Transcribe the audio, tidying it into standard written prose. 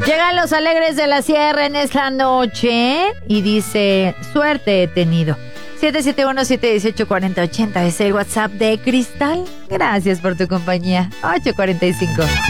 Llegan los alegres de la sierra en esta noche y dice, suerte he tenido. 771-718-4080 es el WhatsApp de Cristal. Gracias por tu compañía. 8:45.